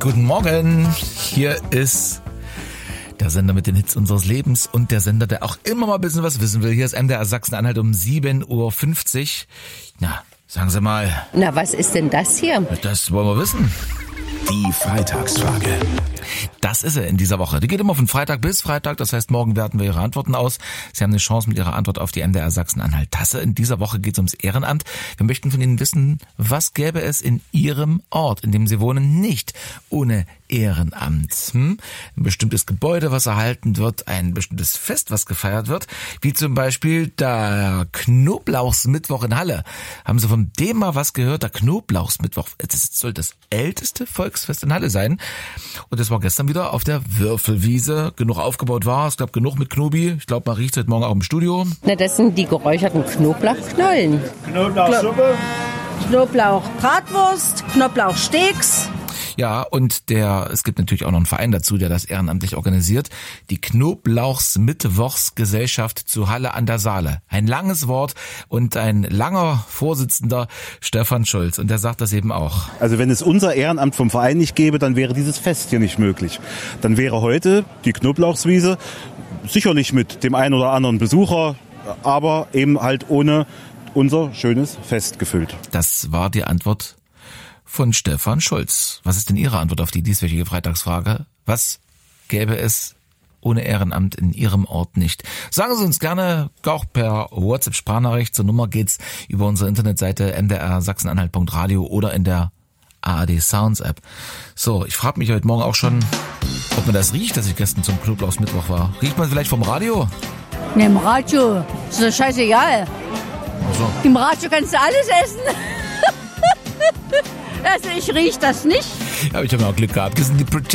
Guten Morgen, hier ist der Sender mit den Hits unseres Lebens und der Sender, der auch immer mal ein bisschen was wissen will. Hier ist MDR Sachsen-Anhalt um 7.50 Uhr. Na, sagen Sie mal. Na, was ist denn das hier? Das wollen wir wissen. Die Freitagsfrage. Das ist er in dieser Woche. Die geht immer von Freitag bis Freitag. Das heißt, morgen werten wir Ihre Antworten aus. Sie haben eine Chance mit Ihrer Antwort auf die MDR Sachsen-Anhalt-Tasse. In dieser Woche geht es ums Ehrenamt. Wir möchten von Ihnen wissen, was gäbe es in Ihrem Ort, in dem Sie wohnen, nicht ohne Ehrenamt? Ein bestimmtes Gebäude, was erhalten wird, ein bestimmtes Fest, was gefeiert wird, wie zum Beispiel der Knoblauchsmittwoch in Halle. Haben Sie von dem mal was gehört? Der Knoblauchsmittwoch, das soll das älteste Volksfest in Halle sein. Und das war gestern wieder auf der Würfelwiese. Genug aufgebaut war, ich glaube genug mit Knobi. Ich glaube, man riecht heute Morgen auch im Studio. Na, das sind die geräucherten Knoblauchknollen. Knoblauchsuppe. Knoblauchbratwurst, Knoblauchsteaks. Ja, und es gibt natürlich auch noch einen Verein dazu, der das ehrenamtlich organisiert. Die Knoblauchsmittwochsgesellschaft zu Halle an der Saale. Ein langes Wort und ein langer Vorsitzender, Stefan Schulz. Und der sagt das eben auch. Also wenn es unser Ehrenamt vom Verein nicht gäbe, dann wäre dieses Fest hier nicht möglich. Dann wäre heute die Knoblauchswiese sicherlich mit dem einen oder anderen Besucher, aber eben halt ohne unser schönes Fest gefüllt. Das war die Antwort von Stefan Schulz. Was ist denn Ihre Antwort auf die dieswöchige Freitagsfrage? Was gäbe es ohne Ehrenamt in Ihrem Ort nicht? Sagen Sie uns gerne, auch per WhatsApp-Sprachnachricht. Zur Nummer geht's über unsere Internetseite mdr-sachsen-anhalt.radio oder in der ARD Sounds App. So, ich frage mich heute Morgen auch schon, ob man das riecht, dass ich gestern zum Knoblauchsmittwoch war. Riecht man vielleicht vom Radio? Ne, im Radio. Ist doch scheißegal. So. Im Radio kannst du alles essen. Also ich riech das nicht. Ja, ich habe auch Glück gehabt.